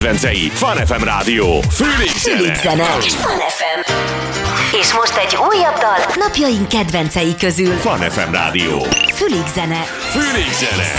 Kedvencei, Fun FM Rádió, Fülig zene. Fun FM. És most egy újabb dal napjaink kedvencei közül. Fun FM Rádió, Fülig zene. Fülig zene.